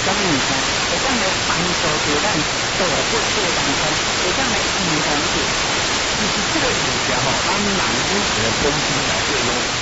什么物件，会当来帮助着咱大骨质当中，会当来运动着。 其实这个物件吼，咱人每个本身内底拢有，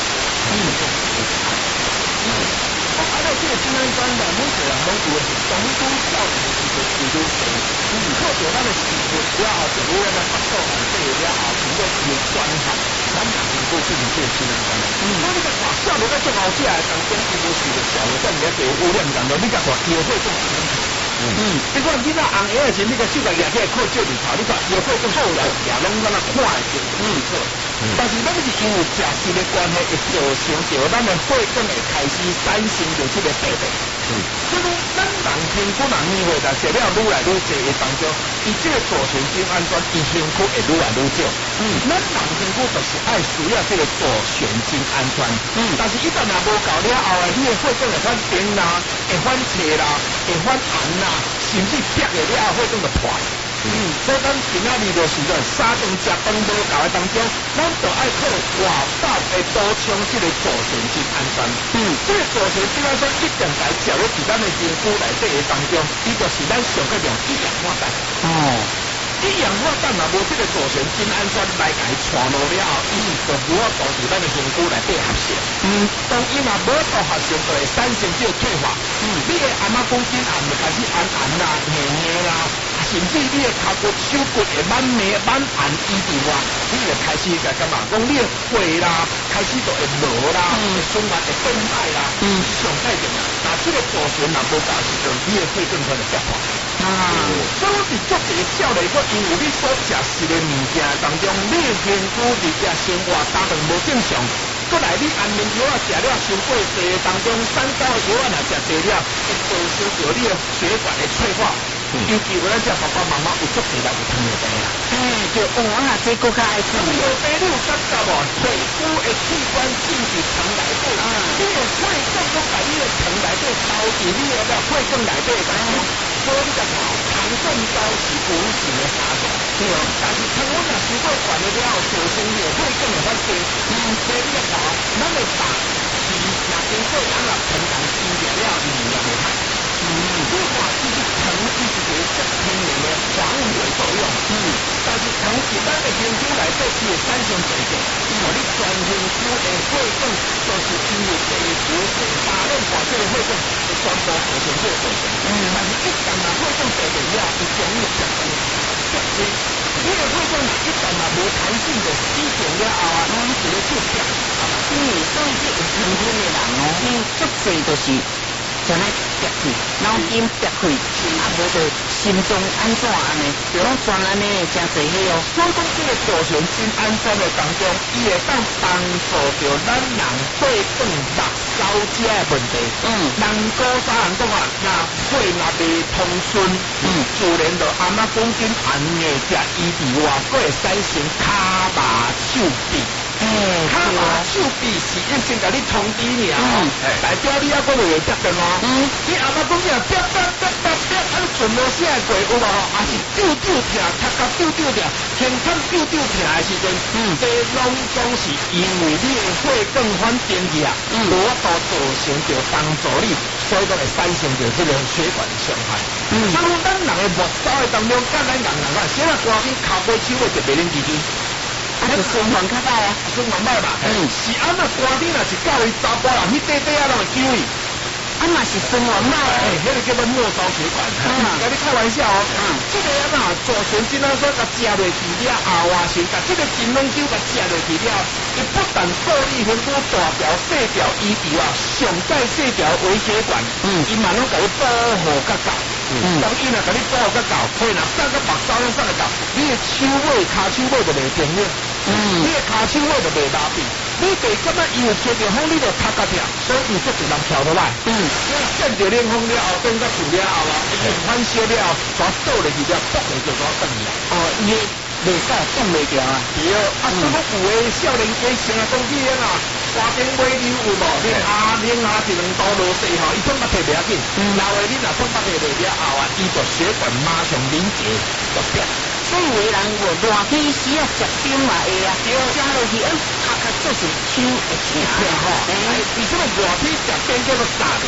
按照这个金安酸的，每个人拢有的是总督效果是个是愈多，靠着咱的食物了后，就有咱的腹肚内底了后，经过伊的转化，咱人能够变成这个金安酸。所以你个大小无个种后食的当中，伊无是个小的，等你个污染当中，你甲看药会种金安酸。你看囡仔红鞋的时，你个手甲夹起来靠照里头，你看药会种后来也拢咱那看的错。但是咱是因为食食的关系，会造成着咱的血管会开始产生着这个病变。所以咱人评估人年岁大，食了愈来愈济的当中，伊这个左旋精氨酸伊幸福会愈来愈少。咱人评估就是爱需要这个左旋精氨酸。但是一旦若无够了后，你的血管会反冰啦，会反侧啦，会反寒啦，甚至憋个了后血管就破。所以咱今仔日就是在三顿食饭无够的当中，咱就爱靠外道来补充这个左旋精氨酸。这个左旋精氨酸一定来照咧伫咱的皮肤内底的当中，伊就是咱上个用一氧化氮。一氧化氮若无这个左旋精氨酸来甲伊传落了后，伊就无法度伫咱的皮肤内底合成。当伊若无法度合成，就会产生这个退化。你的阿妈讲筋暗就开始暗暗啦、硬硬啦。甚至你的脚骨、手骨会慢慢按移伫外，你就开始个感觉讲你的血啦，开始就会落啦，循环会变歹啦，上歹点啦。那这个左旋若无够时阵，你的血管可能变化。所以我是足个少年，我因为你所食食的物件当中，你的皮肤日夜生活担当无正常。过来，你安眠药啊食了伤过济当中，三高药啊若食多了，会造成着你的血管的脆化。尤其有咱这爸爸妈妈有足济人有糖尿病啦。 就哇，这个较爱吃。 糖尿病你有感觉无？皮肤的器官进入肠内底，你的血管都把你的肠内底包住，你的血管内底当中，所以你就看糖分高是无形的杀手。对，但是糖我若食过惯了了，造成你的血管会发生。所以你就看，咱的肉是若经过咱若平常吃了了，营养会害。你看，其实糖伊是一个足天然的防伪作用。但是糖一般的研究来说，伊会产生病变。你全研究的血管，就是因为皮肤的大量化这个血管，会全部造成这个病变。但是一旦若血管病变了，伊容易变成结晶。你的血管一旦若无弹性的死掉了后啊，伊就会出血。 所以这有糖分的人足侪就是。像咧憋气，脑筋憋气，无就心脏安怎安尼，拢全安尼真侪迄哦。 所以讲这个左旋精氨酸的当中，伊会当帮助着咱人血管目消脂的问题。人高三人讲啊，若血若未通顺，自然就阿妈讲紧按硬食伊伫外，佫会产生骹麻手臂。骹麻手臂是一先甲你通知尔，代表你还佫未得着哦。你阿妈讲你啊，别，按顺无啥过有无？也是丢疼，脚甲丢疼，胸腔丢疼的时阵，这拢总是因为你的血管反电去啊，无法度造成着帮助你，所以都会产生着这个血管伤害。所以咱人的末梢的当中，咱人啊，先啊寒天脚尾手尾就袂冷吱吱。 就循环较歹啊， 循环歹嘛。是安那寒天若是到伊查甫人，迄块块啊拢会揪伊。 嘛是循环歹。 迄个叫做末梢血管。甲你开玩笑哦。这个啊，左旋精氨酸甲食落去了后啊，先甲这个金龙酒甲食落去了，伊不但受益很多大条细条医疗啊，上再细条微血管，伊嘛拢甲你保护较够。当伊若甲你保护较够，所以若送到目梢上送得到，你的手尾、骹手尾就袂平了，你的骹手尾就袂麻痹。你袂感觉伊有吹着风，你就头壳痛，所以伊做一人跳落来。因为见着冷风了后，等到住了后啊，伊反烧了后，全倒落去了，扑下就全断去。 伊袂使冻袂掉啊。 对所以有的少年家成日讲起啊，花顶买牛有无？你冷一两刀落地吼，伊痛甲摕袂要紧。老的你若痛甲摕袂了后啊，伊就血管马上凝结就变。 所以有的人热天时啊食冰嘛会啊，食落去脚就是手会疼吼。 为什么热天食冰叫做炸的？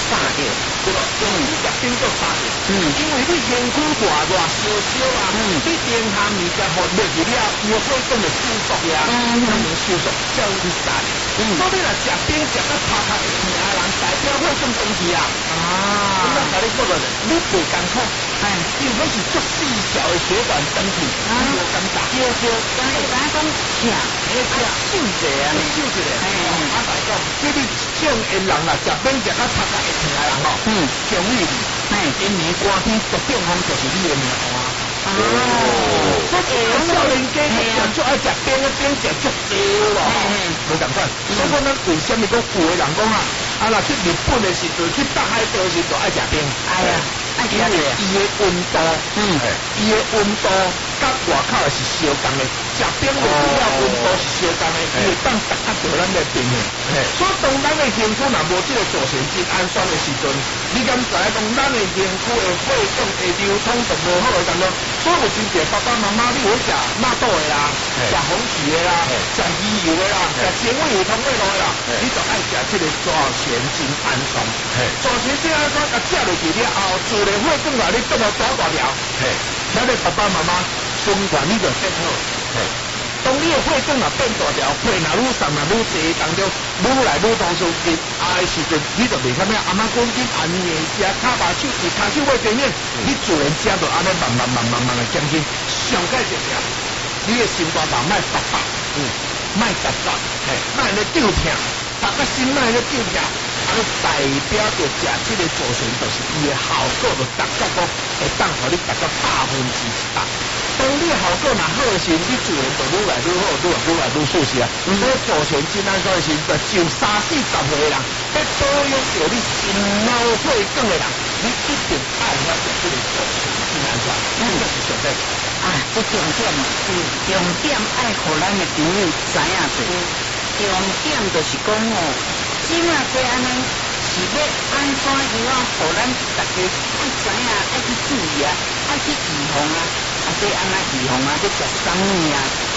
炸掉， 对吧？食冰都炸掉。因为你身躯热热烧烧啊，你电下物件互落去了，伊会更会收缩呀，能收缩，才会去炸。所以你若食冰食到啪啪会疼的人，代表会更生气啊。我甲你讲了，你袂艰苦，因为是足细小的血管登记，无咁大。 就敢会知讲疼，秀者啊， 秀者咧。来讲，即你种的人啦，食冰食到啪啪会疼的人吼，容易今年寒天独中风就是你的命啊。所以少年家就爱食冰啊，冰食足少咯，无咁款。所以讲咱为什么讲有的人讲啊，若去日本的时阵，去北海道的时阵爱食冰？ 哎呀，爱食因为伊的温度，伊的温度甲外口是相共的，食冰落去了温度是相共的，伊会当达到咱的平衡。所以当咱的身躯若无即个助成精氨酸的时阵，你敢知影讲咱的身躯的血管的流通就无好的当中，所以有真侪爸爸妈妈你会食纳豆的啦，食红曲的啦，食鱼油的啦，食纤维油、通味路的啦，你就爱食即个助成精氨酸。助成精氨酸甲食落去了后，自然血管内你变到大大条。咱的爸爸妈妈循环你就变好。当你的血管若变大条，血若愈送若愈济当中，愈来愈多数据的时阵，你就袂看咩阿妈讲紧安尼食骹把手，伊骹手会变硬，你自然食到安尼慢慢的减轻。上解重要，你的心肝毛莫拔拔，莫杂杂，莫安尼丢疼，大家心莫安尼丢疼。安尼代表着食即个助成，就是伊的效果就达到讲会当互你达到100%。当你的效果若好的时，你自然就愈来愈好，愈来愈舒适啊。所以助成精氨酸的时，就30-40岁的人，要保养着你心脑血管的人，你一定爱晓食即个助成精氨酸，这是上重要。 这重点重点爱互咱的朋友知影者，重点就是讲即马这安尼是要安怎样互咱大家爱知影，爱去注意啊，爱去预防啊，这安怎预防啊？要食啥物啊？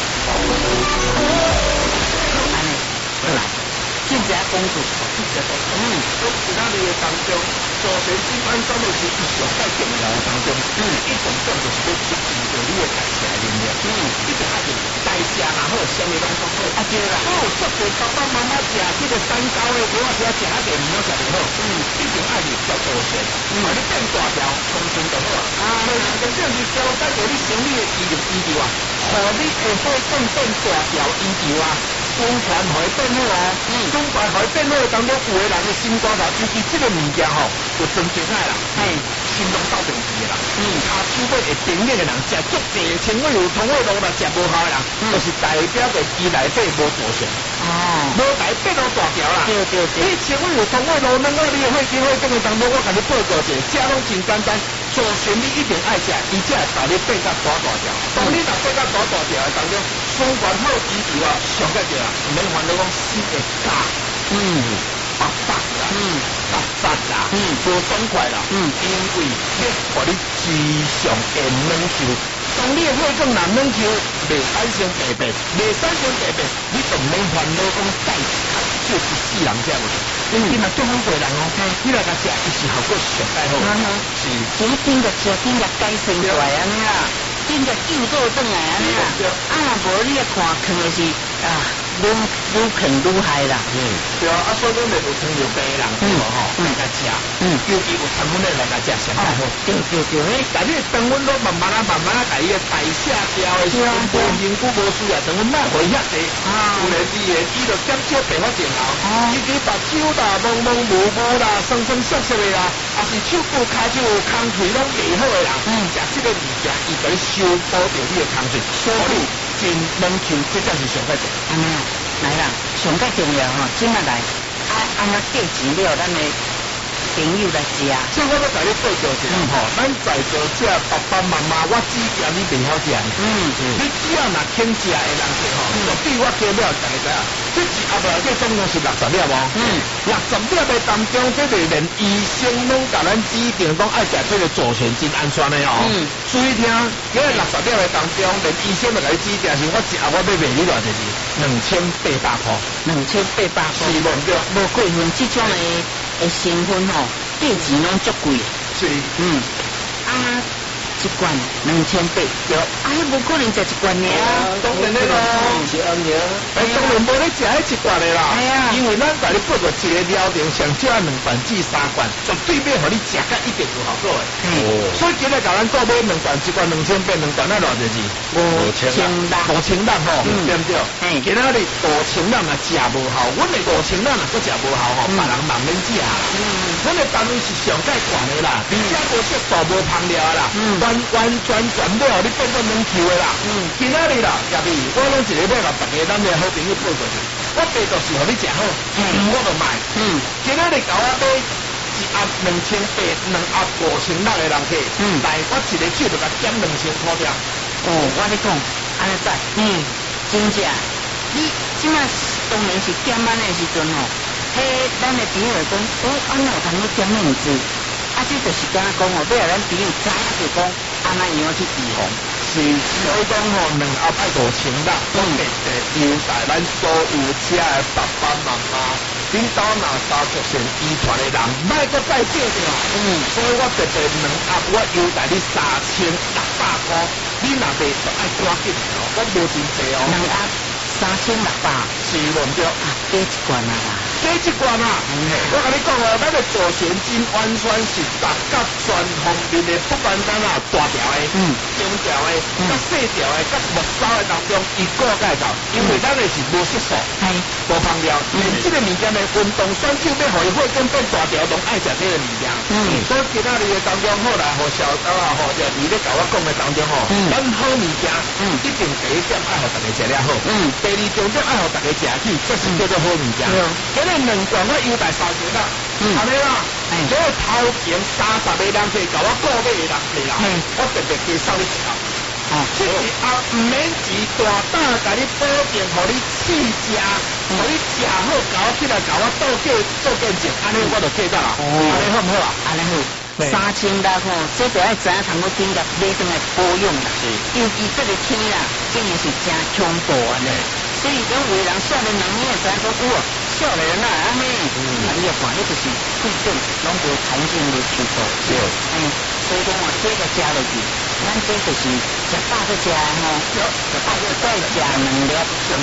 安尼，来，进一下公主， 所以其他的当中，助成精氨酸就是一上介重要的当中，一种就是要促进着你的代谢能力，一定爱着代谢若好，什么拢好。 对啦， 足侪爸爸妈妈食即个三高的，我食食下个唔好食袂好，一定爱着食助成，你变大条，通顺就好啊。真正是交代着你生理的医疗啊，互你的血管变大条医疗啊。循环会变好哦，循环会变好当中，有的人的心肝头，尤其这个物件吼，就真正爱啦，心脏斗病的啦，骹手尾会冰冷的人，食足济纤维油、通味路啦，食无效的人，就是代表着伊内底无助成，无代变到大条啦。对，你纤维油、通味路，能够你的血管的当中，我甲你报告者，这拢真简单。助成你一定爱食，伊才会把你变到大条。当你若变到大条的当中，循环好医疗啊，上个对啦，唔免烦恼讲心会加，发达啦，发达啦，无爽快啦，因为要互你时常会软球。当你的血管若软球，袂产生病变，袂产生病变，你就免烦恼讲再就是死人这样子。你若做好过人哦，你来甲食，伊是效果上介好。是， 所以紧着吃，紧着改善过来安尼啦，紧着救做转来安尼啦。无你看的是愈啃愈害啦。 对啊，所以讲就有成就病人来甲食，尤其有糖分的来甲食上介好。 对， 但你糖分都慢慢甲伊个代谢掉的时阵，身躯无需要糖分莫回遐济，有咧伊就减少病发症候，尤其目睭啦、蒙蒙糊糊啦、酸酸涩涩的啦，也是手部骹手有空气拢袂好的人，食这个物件，伊甲你修补着你的空气，所以真软球，这才是上介重要。 来啦，上介重要吼，今仔来安怎计钱了，咱的朋友来食。 所以我要甲你报告一下吼，咱在座这爸爸妈妈，我指教你袂晓食。你只要若肯食的人者吼，就比我加了大家知影。这一盒内底总共是60粒无？60粒的当中，这个连医生拢甲咱指定讲爱食这个助成精氨酸的哦。注意听，因为60粒的当中，连医生都甲你指定是，我一盒我要卖你偌济钱，2800块。 2800块。 是无对？ 无过分，这种的成分吼， 价钱拢足贵。 是， 一罐2800，对，无可能食一罐尔。 当然的咯，是安尼啊。当然无咧食迄一罐的啦。因为咱甲你报过一个疗程，上少2罐至3罐，绝对要互你食甲一定有效果的。所以今日甲咱购买2罐，一罐2800，2罐那偌济钱？5000吼，对不对？今仔日5000啊食无效，阮的5000啊搁食无效吼，别人慢免食啦。阮的单位是上介悬的啦，而且无色素无香料啦。完全全部你变做能球的啦。今仔日啦，也是我拢一个要甲大家咱的好朋友报过去。我白就是互你食好，我就卖。今仔日甲我买一盒2800，2盒5600的人客，来我一个手就甲减2000块掉。 我咧讲，安尼在，真正，你即摆当然是减班的时阵吼，咱的朋友讲，安怎有通去减面子？这就是敢讲哦，要让咱朋友知影就讲，安怎样去预防。 是，所以讲吼，2盒爱5000啦，我特地优待咱所有车的爸爸妈妈，恁兜若三足线遗传的人，莫搁再少着。所以我特地2盒，我优待你3600块，你若袂就爱赶紧哦，我无真济哦。 2盒3600， 是无唔对？ 加一罐啊啦。 加一罐啊！我甲你讲哦，咱的左旋金氨酸是杂甲全方面的不单单啊大条的、中条的、甲细条的、甲木梢的当中，一个介绍，因为咱的是无色素、无香料，连这个物件的运动选手要互伊血管变大条，拢爱食这个物件。所以今仔日的当中，后来互小刀啊，或者你咧甲我讲的当中吼，咱好物件一定第一点爱互大家食了好，第二重点爱互大家食起，这是叫做好物件。2罐我优待30啦，安尼啦，所以头前30个人客甲我购买的人客啦，我特别介绍你一盒，这一盒唔免钱，大胆甲你保证，互你试食，互你食好，甲我起来甲我做见证，安尼我就记得啦，安尼好唔好啊？ 安尼好。3600吼，这就爱知影通去顶甲买转来保养啦。尤其这个天啦，真的是真恐怖啊咧。所以讲，为人少年人你也知影讲，少年人啊，安尼，你要看，你就是贵重，拢无同性的去做。所以讲我这个加落去，咱这就是食饱再食吼，食饱再食2粒，食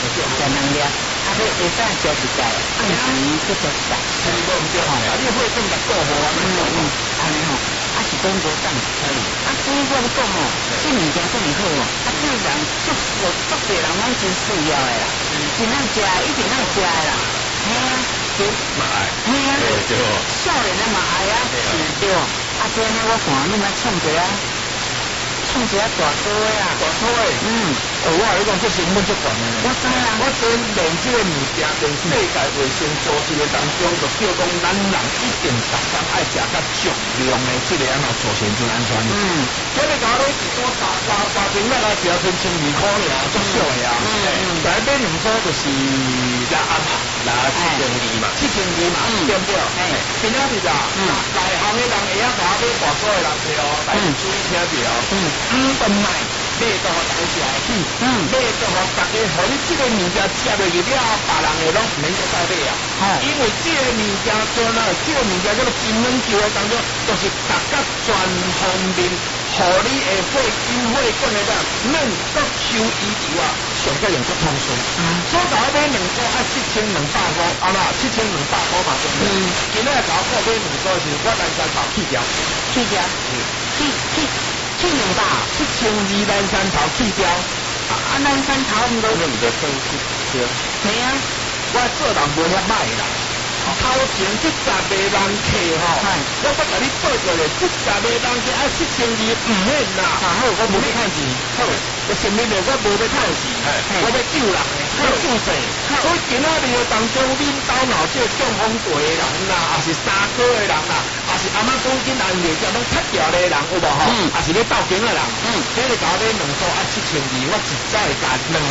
2粒，啊，你会使食一袋，按时去食一袋。 你会更加够好啊！ 安尼吼，是讲无当可以。所以我咧讲吼，这物件这么好哦，这人足侪人拢真需要的啦，真爱食，一定爱食的啦。对， 嘛爱，对， 少年的嘛爱啊，对。这呢我看你莫创一个。创一个大锅的啊， 大锅的，我跟你讲，这成本足悬的。 我知啊， 我真练这个物件，连世界卫生组织的当中，就叫讲咱人一定逐天爱食较足量的这个左旋脂氨酸。这个搞咧一组3斤那个只要1200块尔，足少的啊。再买2组就是来安嘛，来7200嘛，7200嘛，对不对？今仔日啊，内行的人会晓甲我买大锅的人去哦，来注意听着哦。本来买到互大家食的起，买到互大家，互你这个物件食落去了后，别人的拢唔免再买啊。因为这个物件做呢，这个物件叫做金软球的当中，就是大家全方面，互你的血管的个嫩到抽衣球啊，上个用足通顺。所以甲我买2组爱7200块，啊啦7200块嘛，对不对？今仔甲我购买2组是，我南山头去掉。7200，7200南山头去掉， 南山头唔都你的分去掉， 没啊， 我做人无遐歹啦。头前70个人客吼，我甲你报过咧，70个人客爱7200唔免啦。好，我无要趁钱，好，我前面的我无要趁钱，我要救人的，要救世。所以今仔日的当中，恁兜若这中风过的人啦，也是3哥的人啦，也是阿妈讲紧安月叫拢拆掉的人，有无吼？也是要斗经的人，这个搞咧2组爱7200，我一早会加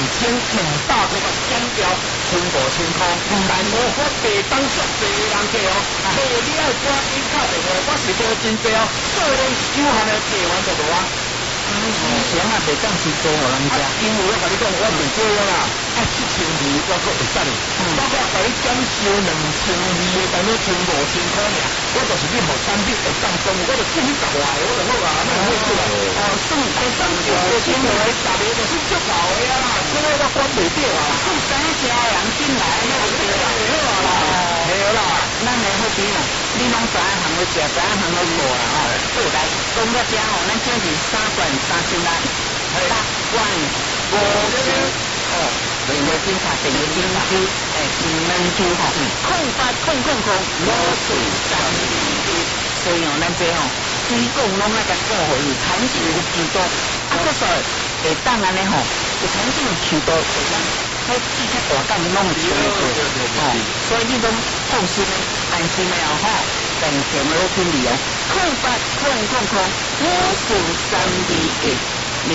2200块个减掉，剩5000块。但我白当足济人客哦，你爱赶紧打电话，我是无真济哦，数量有限的客源就无啊。 钱啊，袂当是多互人家。 因为我甲你讲，我袂少啦，爱7000二，我搁会使哩。包括甲你减收2000二的，但你1500块尔，我就是任何产品会当中，我就进去10外的，我就好啊，那好出来。 哦，算会当就 10个10个就是足够的啊，这个我管袂着啊。 算三家人进来，那就对啦。 没有啦， 咱的好比啦，你拢知影行要食，知影行要做啦吼。好来，讲到遮吼，咱整是3罐30粒，8罐50。哦，电话警察，电话警察，平安珠吼，0800505321，所以哦，咱这吼，推广拢那个顾互伊，产生有许多，啊，所以会当安尼吼，有产生有许多，会当迄比较大干弄起来做，哦，所以你拢放心的、安心的哦，吼，电话我听你哦，0800505321。0800504321，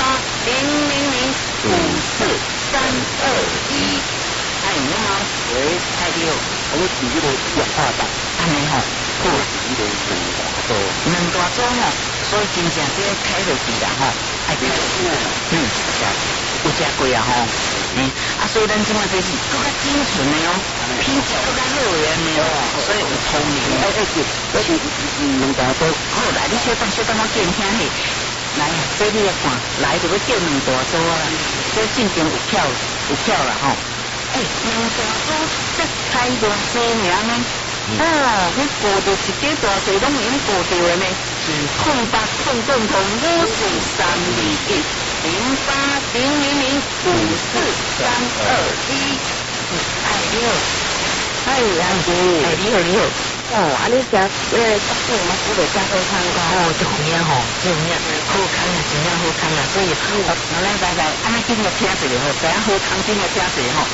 哎，你好，喂，太弟哦， 我们自己的讲话档， 安尼吼，好， 自己的两大组吼，所以真正这个开落去啦吼，爱开落去，有真贵啊吼，所以咱即马这是更加精纯的哦，品质更加好的呢哦，所以有聪明， 两大组， 好来，你小等我见听嘿。来，这你来看，来就要叫两大组啦，这进前有票啦吼。两大组这开偌济名呢？哦，迄过着一家大细拢已经过着的呢。0800505321，0800505321。哎你好，哎阿姑，哎你好。哦，安尼食作物嘛，煮着真好康个。哦，就有影吼，就有影，好康啊，真正好康啊，所以来，安尼今日听一个吼，知影好康今日听一个吼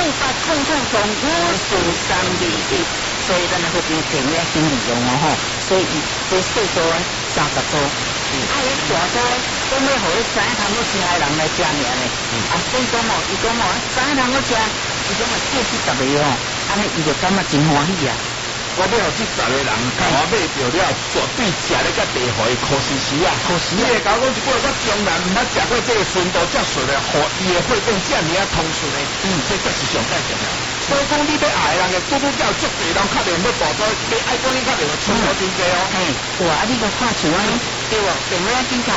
，0800505321，所以咱的好朋友电话经理用哦吼，所以这小组30组，啊，你大组讲要互你知影通要吃的人来食尔呢，所以讲吼，伊讲吼，知影通要食，伊讲嘛叫去10个吼，安尼伊就感觉真欢喜啊。 我要这10个人，甲我买着了，绝对食了甲地互伊可惜死啊！你会甲我讲一句，我从来毋捌食过这个顺道遮顺的，互伊的血管遮尔啊通顺的，这才是上介重要。所以讲，你要爱人的，拄叫足济人确认要大组，你爱讲你确认存好真济哦。 哇，你个看像安尼，对哦，电话警察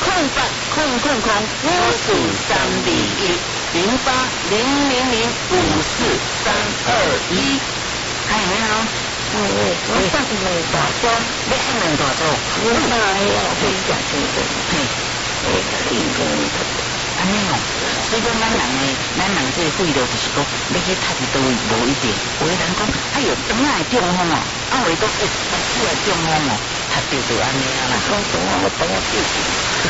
，0800505321，0800505321。哎，你好。我上次那大桌，你按两大桌，我那要可以讲清楚。安尼哦，所以讲咱人这费用就是讲，要去读几多无一定。有的人讲，哎哟，当然会中风哦，有的讲，还是会中风哦，读就安尼啊啦。我等我记住。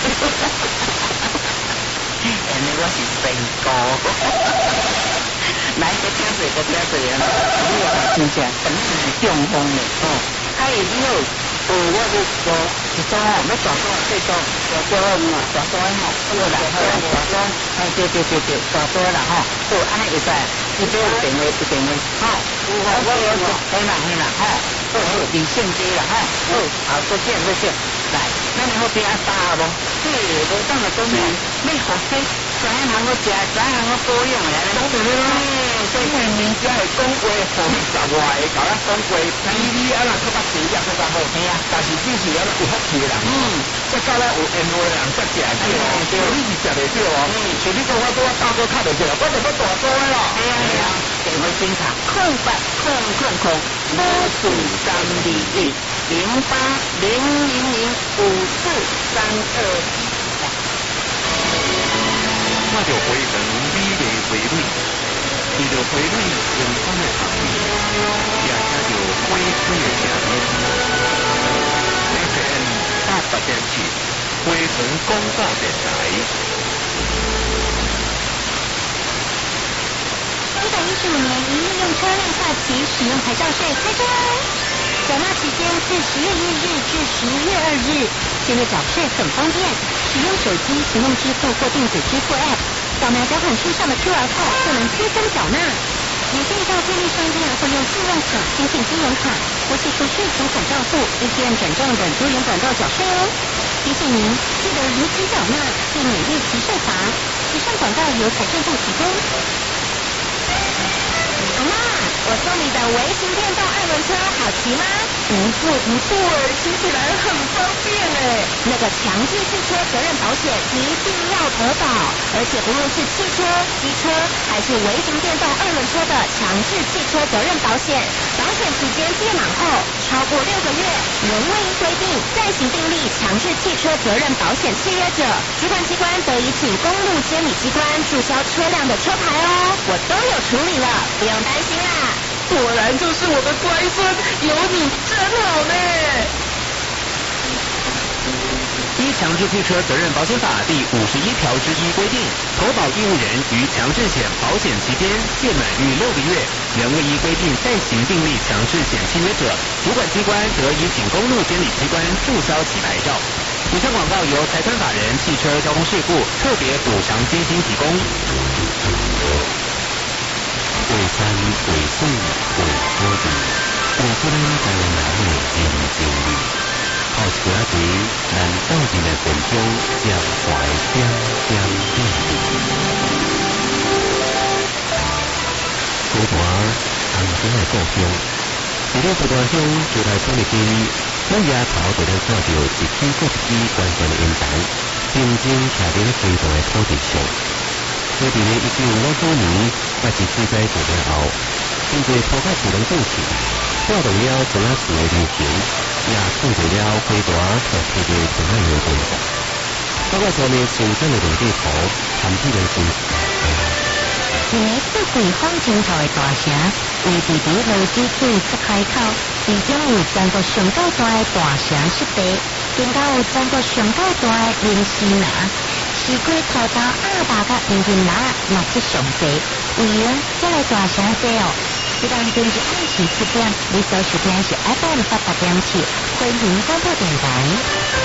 安尼我是成功。来个听水啊！你话真正本身是中风的哦。哎，你好，我是说一组哦，要大组啊，小组，大组吼，好啦，大组，哎，对，大组啦吼，好，安尼会使，伊这有电话，吼，我有，嘿啦，吼，好，李信基啦，吼，好，再见，来，咱好边啊打无？无当就讲咩？要学些知影通我食，知影通我保养的咧。 所以人家会讲话50外的，甲咱讲话比你啊那较较济也较较好。 系啊， 但是只是啊有福气的人，再到咱有缘分的人才食得着哦。你是食得着哦。像你讲我拄大哥较袂着，我就要大组的咯。 系啊，电话警察0800505321，0800505321。 我就回成美丽回蕊，遇到回蕊阳光的场面，也听到花吹的声音。FM 88.7，回成广播电台。 115年一日用车辆下棋使用牌照税开征，缴纳期间自10月1日至11月2日。现在缴税很方便，使用手机行动支付或电子支付 App， 扫描缴款书上的 QR code 就能轻松缴纳。也可以到便利商店或用信用卡、电信金融卡或寄出税前款账户、ATM 转账等多元管道缴税哦。 提醒您，记得如期缴纳，避免逾期受罚。以上广告由财政部提供。阿妈，我送你的微型电动2轮车好骑吗？ 不错，骑起来很方便哎。 那个强制汽车责任保险一定要投保，而且不论是汽车、机车还是微型电动2轮车的强制汽车责任保险，保险期间届满后超过6个月，仍未依规定暂行订立强制汽车责任保险契约者，主管机关得以请公路监理机关注销车辆的车牌哦。我都有处理了，不用担心啦。 果然就是我的乖孙，有你真好呢。 依强制汽车责任保险法第51条之一规定，投保义务人于强制险保险期间届满逾6个月，仍未依规定暂行订立强制险契约者，主管机关得以请公路监理机关注销其牌照。以上广告由财团法人汽车交通事故特别补偿基金提供。 为山为水为土地，有咱台湾人的人情味。好车队，咱斗阵的群众将怀点点点高大红色的故乡，伫咧高大乡就来创立基地，咱野头就来看到一支过一支关键的烟台，真正徛伫咧高大的土地上。在伫咧1959年开始水灾过了后，真侪土块自然种起，带动了庄仔厝的流行，也创造了花大和特别平安的动作。包括上面生产的农地图，产品的生产。 一个四季风景头的大城，位伫伫河水对出海口，其中有全国上较大的大城湿地，更加有全国上较大的林西拿。市区土豆、200个平均拿嘛是上济，为了这个大城济哦。一当天是暗时7点，你所收听是 FM 88.7，回民广播电台。